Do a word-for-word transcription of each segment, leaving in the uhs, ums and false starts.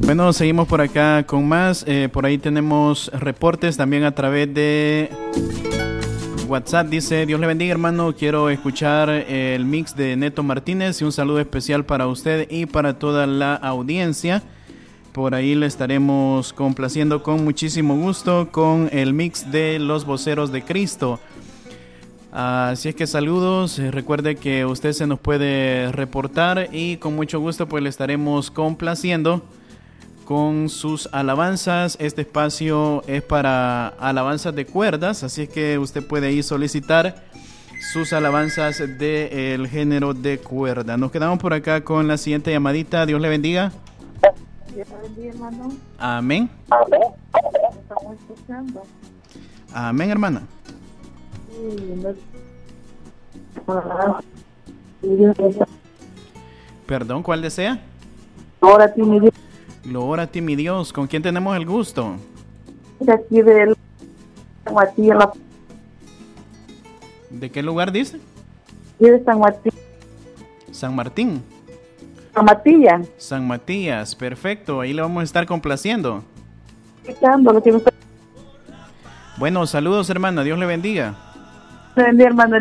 Bueno, seguimos por acá con más. Eh, por ahí tenemos reportes también a través de WhatsApp. Dice: Dios le bendiga, hermano. Quiero escuchar el mix de Neto Martínez y un saludo especial para usted y para toda la audiencia. Por ahí le estaremos complaciendo con muchísimo gusto con el mix de Los Voceros de Cristo. Así es que saludos, recuerde que usted se nos puede reportar y con mucho gusto pues le estaremos complaciendo con sus alabanzas. Este espacio es para alabanzas de cuerdas, así es que usted puede ahí solicitar sus alabanzas del género de cuerda. Nos quedamos por acá con la siguiente llamadita. Dios le bendiga. Dios le bendiga, hermano. Amén. Estamos escuchando. Amén, hermana. Perdón, ¿cuál desea? Ahora ti, mi Dios. Gloria a ti, mi Dios. ¿Con quién tenemos el gusto? De aquí de San Martín, la... ¿De qué lugar dice? Aquí de San Martín. San Martín. San Matías. San Matías, perfecto. Ahí le vamos a estar complaciendo. Escuchando lo que me está... Bueno, saludos, hermana. Dios le bendiga. Dios le bendiga, hermano.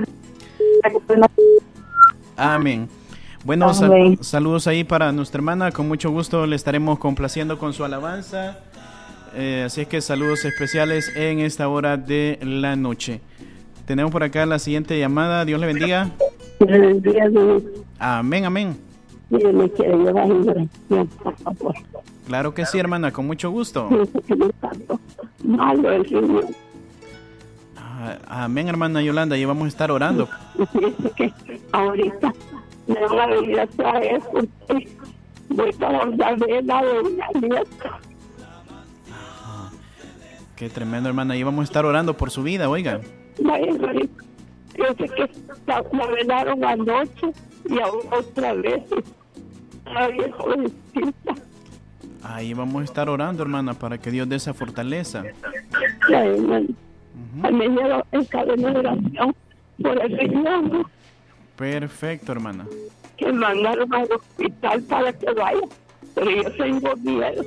Amén. Bueno, sal- saludos ahí para nuestra hermana. Con mucho gusto le estaremos complaciendo con su alabanza. Eh, así es que saludos especiales en esta hora de la noche. Tenemos por acá la siguiente llamada. Dios le bendiga. Dios le bendiga, Dios. Amén, amén. Dios le quiere llevar en oración, por favor. Claro que sí, hermana, con mucho gusto. Malo el Señor. Ah, amén, hermana Yolanda. Y vamos a estar orando. Y fíjese que ahorita me van a venir a traer porque voy para la vena de una nieta. Qué tremendo, hermana. Y vamos a estar orando por su vida, oiga. Vaya, hermanito. Yo sé que la, la venaron anoche y aún otra vez. Ay, jovencita. Ahí vamos a estar orando, hermana, para que Dios dé esa fortaleza. La hermana. Uh-huh. Al menos en cadena de oración por el riñón Perfecto, hermana. que mandaron al hospital para que vaya. Pero yo tengo miedo.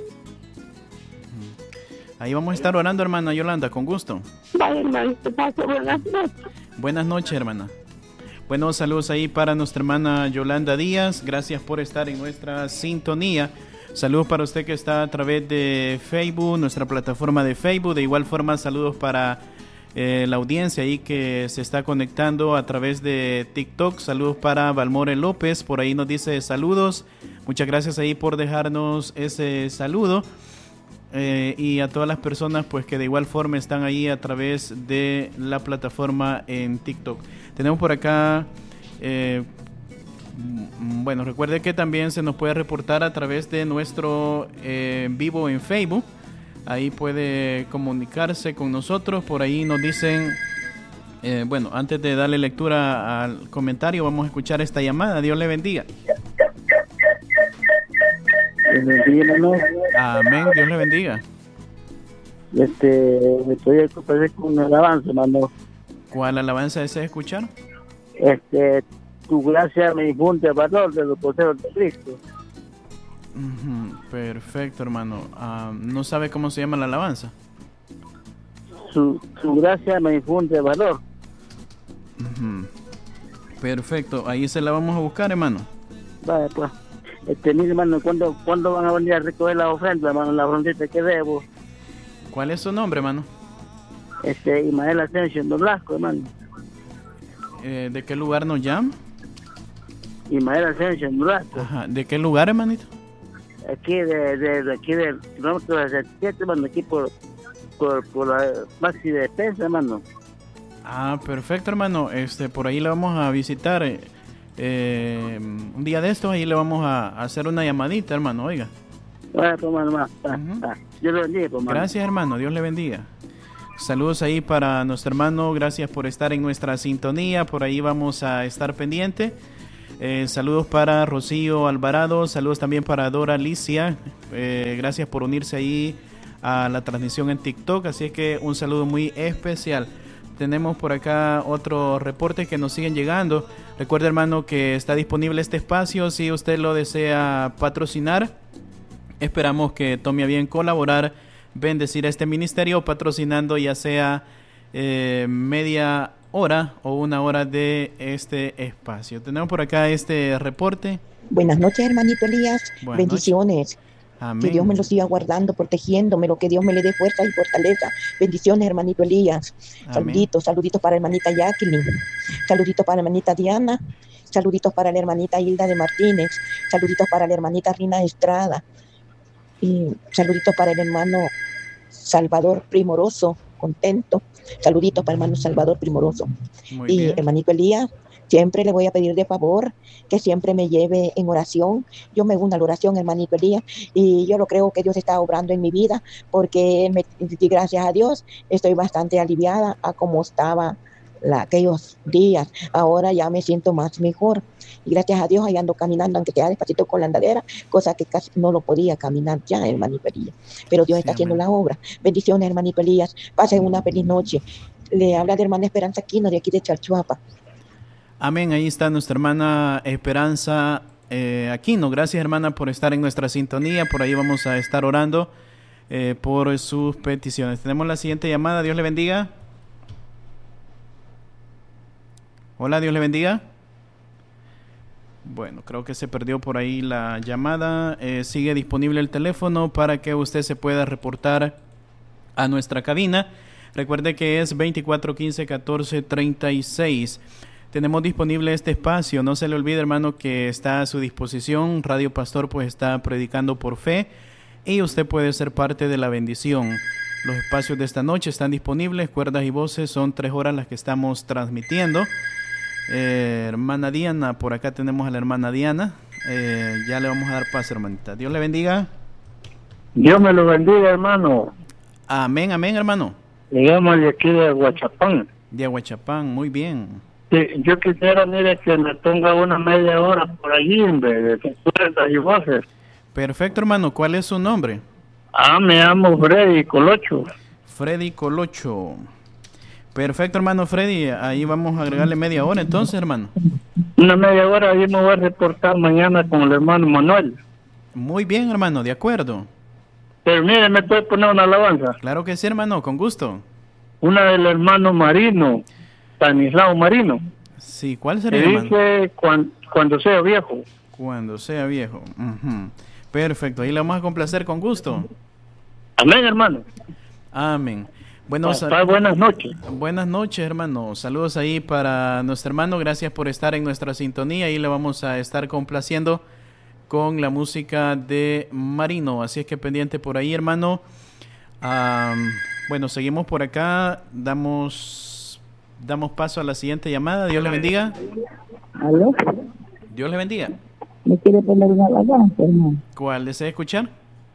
Ahí vamos a estar orando, hermana Yolanda, con gusto. Vaya, hermanito, paso buenas noches. Buenas noches, hermana. Bueno, saludos ahí para nuestra hermana Yolanda Díaz. Gracias por estar en nuestra sintonía. Saludos para usted que está a través de Facebook, nuestra plataforma de Facebook. De igual forma, saludos para eh, la audiencia ahí que se está conectando a través de TikTok. Saludos para Valmore López, por ahí nos dice saludos. Muchas gracias ahí por dejarnos ese saludo. Eh, y a todas las personas pues que de igual forma están ahí a través de la plataforma en TikTok. Tenemos por acá, eh, bueno, recuerde que también se nos puede reportar a través de nuestro eh, vivo en Facebook. Ahí puede comunicarse con nosotros. Por ahí nos dicen, eh, bueno, antes de darle lectura al comentario, vamos a escuchar esta llamada. Dios le bendiga. Amén, Dios le bendiga. Este, estoy acompañado con una alabanza, hermano. ¿Cuál alabanza desea escuchar? Este, tu gracia me infunde valor de los voceros de Cristo. Uh-huh, perfecto, hermano. Uh, ¿No sabe cómo se llama la alabanza? Su, su gracia me infunde valor. Uh-huh. Perfecto, ahí se la vamos a buscar, hermano. Vale, pues. Este, mi hermano, ¿cuándo, ¿cuándo van a venir a recoger la ofrenda, hermano? La ofrendita que debo. ¿Cuál es su nombre, hermano? Este, Ismael Asensio Blasco, hermano. Eh, ¿De qué lugar nos llama? Ismael Asensio Blasco. Ajá, ¿de qué lugar, hermanito? Aquí de, de, de aquí del kilómetro diecisiete, hermano, aquí por, por, por la Maxi de Defensa, hermano. Ah, perfecto, hermano. Este, por ahí le vamos a visitar. Eh, eh, un día de estos, ahí le vamos a, a hacer una llamadita, hermano, oiga. Bueno, pues, hermano, ah, uh-huh. ah, Dios le bendiga, pues, hermano. Gracias, hermano, Dios le bendiga. Saludos ahí para nuestro hermano, gracias por estar en nuestra sintonía, por ahí vamos a estar pendiente. Eh, saludos para Rocío Alvarado, saludos también para Dora Alicia, eh, gracias por unirse ahí a la transmisión en TikTok, así es que un saludo muy especial. Tenemos por acá otros reportes que nos siguen llegando. Recuerda, hermano, que está disponible este espacio si usted lo desea patrocinar. Esperamos que tome a bien colaborar, bendecir a este ministerio, patrocinando ya sea eh, media hora o una hora de este espacio. Tenemos por acá este reporte. Buenas noches, hermanito Elías. Buenas Bendiciones. Noches. Amén. Que Dios me lo siga guardando, protegiéndomelo, que Dios me le dé fuerza y fortaleza. Bendiciones, hermanito Elías. Amén. Saluditos, saluditos para la hermanita Jacqueline. Saluditos para la hermanita Diana. Saluditos para la hermanita Hilda de Martínez. Saluditos para la hermanita Rina Estrada. Y saluditos para el hermano Salvador Primoroso, contento. Saluditos para el hermano Salvador Primoroso. Muy y bien. Hermanito Elías, siempre le voy a pedir de favor que siempre me lleve en oración. Yo me uno a la oración, hermanito Elías, y yo lo creo que Dios está obrando en mi vida, porque me, gracias a Dios estoy bastante aliviada a como estaba la, aquellos días. Ahora ya me siento más mejor. Y gracias a Dios ahí ando caminando, aunque sea despacito con la andadera, cosa que casi no lo podía caminar ya, hermanito Elías. Pero Dios Sí, está haciendo amén. la obra. Bendiciones, hermanito Elías. Pasen una feliz noche. Le habla de hermana Esperanza Aquino, de aquí de Chalchuapa. Amén, ahí está nuestra hermana Esperanza eh, Aquino. Gracias, hermana, por estar en nuestra sintonía. Por ahí vamos a estar orando eh, por sus peticiones. Tenemos la siguiente llamada. Dios le bendiga. Hola, Dios le bendiga. Bueno, creo que se perdió por ahí la llamada. Eh, sigue disponible el teléfono para que usted se pueda reportar a nuestra cabina. Recuerde que es veinticuatro quince catorce treinta y seis. Tenemos disponible este espacio. No se le olvide, hermano, que está a su disposición. Radio Pastor pues está predicando por fe y usted puede ser parte de la bendición. Los espacios de esta noche están disponibles. Cuerdas y voces, son tres horas las que estamos transmitiendo. Eh, hermana Diana, por acá tenemos a la hermana Diana. Eh, ya le vamos a dar paso, hermanita. Dios le bendiga. Dios me lo bendiga, hermano. Amén, amén, hermano. Le llamo de aquí de Huachapán. De Aguachapán, muy bien. Sí, yo quisiera, mire, que me ponga una media hora por allí, en vez de cuerdas y voces. Perfecto, hermano. ¿Cuál es su nombre? Ah, me llamo Freddy Colocho. Freddy Colocho. Perfecto, hermano Freddy. Ahí vamos a agregarle media hora entonces, hermano. Una media hora, ahí me voy a reportar mañana con el hermano Manuel. Muy bien, hermano, de acuerdo. Pero mire, ¿me puede poner una alabanza? Claro que sí, hermano, con gusto. Una del hermano Marino, Stanislao Marino. Sí, ¿cuál Que sería, hermano? dice, cuan, cuando sea viejo. Cuando sea viejo. Ujú. Perfecto, ahí le vamos a complacer con gusto. Amén, hermano. Amén. Bueno, Hasta buenas noches. Buenas noches, hermano. Saludos ahí para nuestro hermano. Gracias por estar en nuestra sintonía. Ahí le vamos a estar complaciendo con la música de Marino. Así es que pendiente por ahí, hermano. Um, bueno, seguimos por acá. Damos, damos paso a la siguiente llamada. Dios le bendiga. ¿Aló? Dios le bendiga. ¿Me quiere poner una alabanza, hermano? ¿Cuál desea escuchar?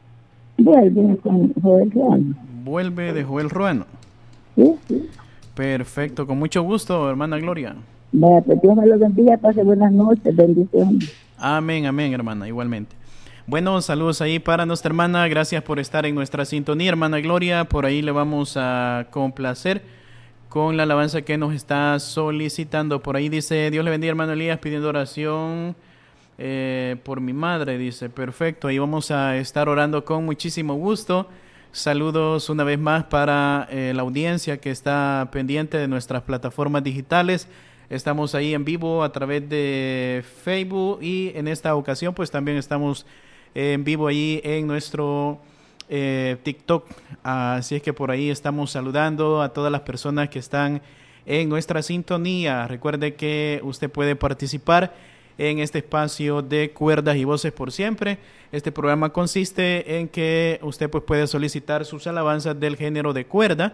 Vuelve con Joel Ruano. Vuelve de Joel Ruano. ¿Sí? Sí. Perfecto, con mucho gusto, hermana Gloria. Vaya, pues Dios me lo bendiga, pase buenas noches, bendiciones. Amén, amén, hermana, igualmente. Bueno, saludos ahí para nuestra hermana. Gracias por estar en nuestra sintonía, hermana Gloria. Por ahí le vamos a complacer con la alabanza que nos está solicitando. Por ahí dice, Dios le bendiga, hermano Elías, pidiendo oración eh, por mi madre, dice. Perfecto, ahí vamos a estar orando con muchísimo gusto. Saludos una vez más para eh, la audiencia que está pendiente de nuestras plataformas digitales. Estamos ahí en vivo a través de Facebook y en esta ocasión pues también estamos en vivo ahí en nuestro eh, TikTok. Así es que por ahí estamos saludando a todas las personas que están en nuestra sintonía. Recuerde que usted puede participar en este espacio de Cuerdas y Voces por Siempre. Este programa consiste en que usted pues puede solicitar sus alabanzas del género de cuerda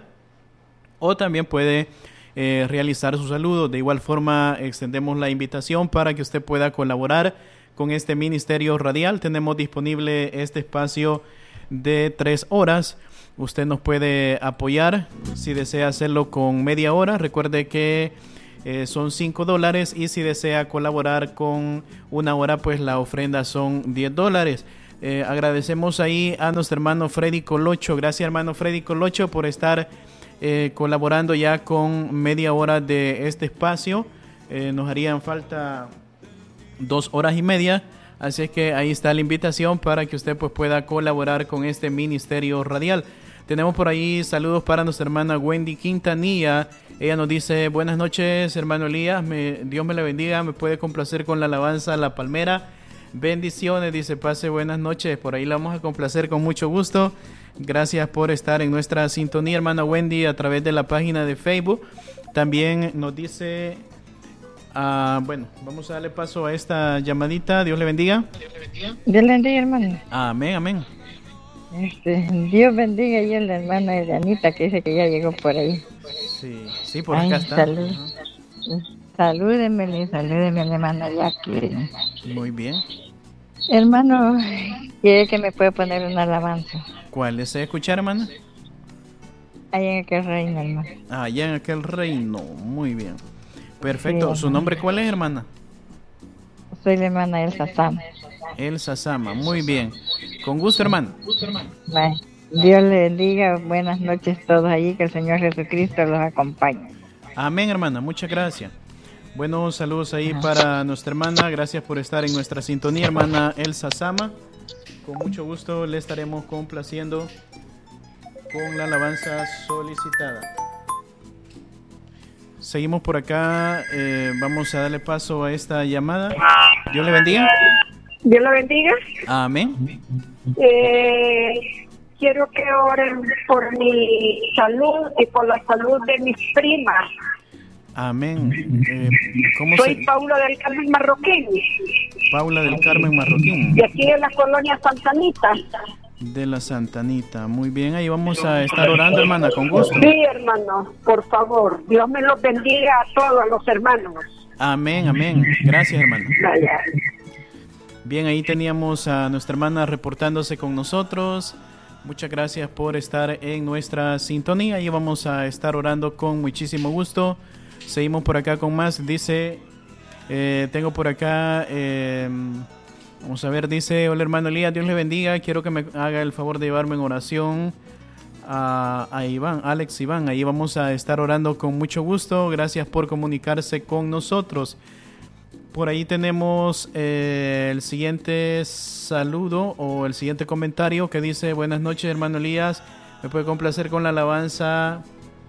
o también puede Eh, realizar sus saludos. De igual forma extendemos la invitación para que usted pueda colaborar con este ministerio radial. Tenemos disponible este espacio de tres horas. Usted nos puede apoyar si desea hacerlo con media hora. Recuerde que eh, son cinco dólares y si desea colaborar con una hora pues la ofrenda son diez dólares. Eh, agradecemos ahí a nuestro hermano Freddy Colocho. Gracias, hermano Freddy Colocho, por estar Eh, colaborando ya con media hora de este espacio. Eh, nos harían falta dos horas y media, Así es que ahí está la invitación para que usted pues pueda colaborar con este ministerio radial. Tenemos por ahí saludos para nuestra hermana Wendy Quintanilla. Ella nos dice, buenas noches, hermano Elías, me, Dios me la bendiga, me puede complacer con la alabanza La Palmera. Bendiciones, dice, pase buenas noches, por ahí la vamos a complacer con mucho gusto. Gracias por estar en nuestra sintonía, hermana Wendy, a través de la página de Facebook. También nos dice, uh, bueno, vamos a darle paso a esta llamadita. Dios le bendiga. Dios le bendiga, hermano. Amén, amén. Este, Dios bendiga y a la hermana de Anita que dice que ya llegó por ahí. Sí, sí, por acá Ay, está. Salud. Uh-huh. Salúdeme, salúdeme a la hermana Jacqueline. Muy bien. Hermano, ¿quiere que me pueda poner una alabanza? ¿Cuál desea escuchar, hermana? Allá en aquel reino, hermano. Ah, allá en aquel reino, muy bien. Perfecto. Sí, ¿su nombre cuál es, hermana? Soy la hermana Elsa Sama. Elsa Sama, muy bien. Con gusto, hermano. Bye. Dios le bendiga, buenas noches todos allí, que el Señor Jesucristo los acompañe. Amén, hermana, muchas gracias. Buenos saludos ahí Ajá. para nuestra hermana, gracias por estar en nuestra sintonía, hermana Elsa Sama. Con mucho gusto le estaremos complaciendo con la alabanza solicitada. Seguimos por acá, eh, vamos a darle paso a esta llamada. Dios le bendiga. Dios le bendiga. Amén. Eh, quiero que oren por mi salud y por la salud de mis primas. Amén. Eh, ¿cómo Soy se... Paula del Carmen Marroquín. Paula del Carmen Marroquín. De aquí de la colonia Santanita. De la Santanita. Muy bien, ahí vamos a estar orando, hermana, con gusto. Sí, hermano, por favor. Dios me los bendiga a todos los hermanos. Amén, amén. Gracias, hermana. Vaya. Bien, ahí teníamos a nuestra hermana reportándose con nosotros. Muchas gracias por estar en nuestra sintonía y vamos a estar orando con muchísimo gusto. Seguimos por acá con más. Dice, eh, tengo por acá, eh, vamos a ver, dice, hola hermano Elías, Dios le bendiga. Quiero que me haga el favor de llevarme en oración a, a Iván, Alex Iván. Ahí vamos a estar orando con mucho gusto. Gracias por comunicarse con nosotros. Por ahí tenemos eh, el siguiente saludo o el siguiente comentario que dice, buenas noches hermano Elías, me puede complacer con la alabanza,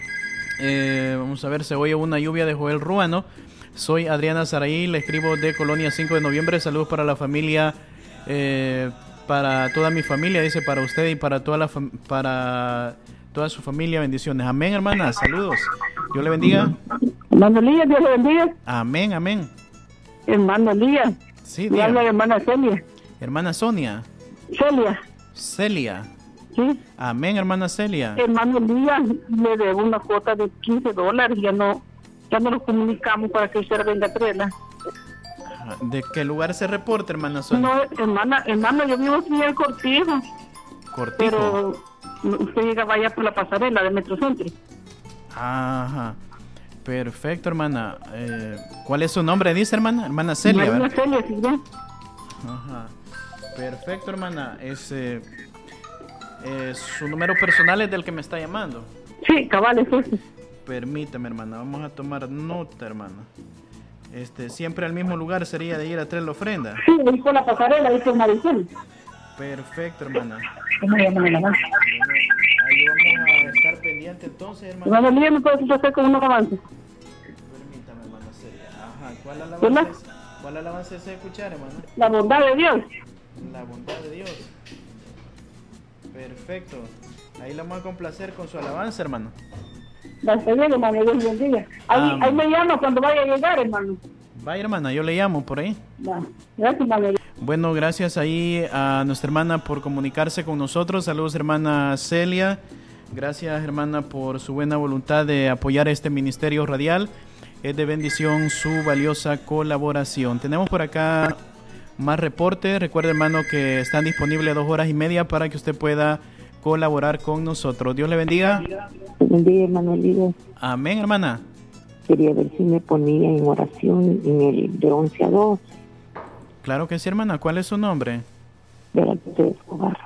eh, vamos a ver, se oye una lluvia de Joel Ruano. Soy Adriana Saraí, le escribo de Colonia cinco de noviembre, saludos para la familia, eh, para toda mi familia, dice, para usted y para toda, la fam- para toda su familia, bendiciones. Amén, hermana, saludos, Dios le bendiga. Hermano Elías, Dios le bendiga. Amén, amén. Hermano Elías. Sí, me habla hermana Celia. Hermana Sonia. Celia. Celia. Sí. Amén, hermana Celia. Hermano Elías, le debo una cuota de quince dólares, ya no, ya no nos comunicamos para que usted venga a traerla. ¿De qué lugar se reporta, hermana Sonia? No, hermana, hermana, yo vivo aquí en Cortijo. Cortijo. Pero usted llega, vaya por la pasarela de Metrocentro. Ajá. Perfecto, hermana. Eh, ¿Cuál es su nombre, dice, hermana? Hermana Celia, Hermana ¿verdad? Celia, sí, ¿verdad? Ajá. Perfecto, hermana. Es, eh, eh, su número personal es del que me está llamando. Sí, cabal, es ese. Permítame, hermana. Vamos a tomar nota, hermana. Este, siempre al mismo lugar sería de ir a traer la ofrenda. Sí, ahí por la pasarela, ahí por Maricel. Perfecto, hermana. ¿Cómo le llaman la mano? Ahí vamos a estar pendiente entonces, hermana. Hermano Elías, ¿me puedes hacer con unos avances? Permítame, hermana Celia. Ajá, ¿cuál alabanza es, ¿cuál alabanza es escuchar, hermana? La bondad de Dios. La bondad de Dios. Perfecto. Ahí la vamos a complacer con su alabanza, hermano. Gracias, hermano, Dios le bendiga. Ahí, Ah, ahí me llama cuando vaya a llegar, hermano. Vaya, hermana, yo le llamo por ahí. Va. Gracias, hermano. Bueno, gracias ahí a nuestra hermana por comunicarse con nosotros. Saludos, hermana Celia. Gracias, hermana, por su buena voluntad de apoyar este ministerio radial. Es de bendición su valiosa colaboración. Tenemos por acá más reportes. Recuerde, hermano, que están disponibles dos horas y media para que usted pueda colaborar con nosotros. Dios le bendiga. Bendiga, hermano Elías. Amén, hermana. Quería ver si me ponía en oración en el de once a dos. Claro que sí, hermana. ¿Cuál es su nombre? Veracruz Escobar.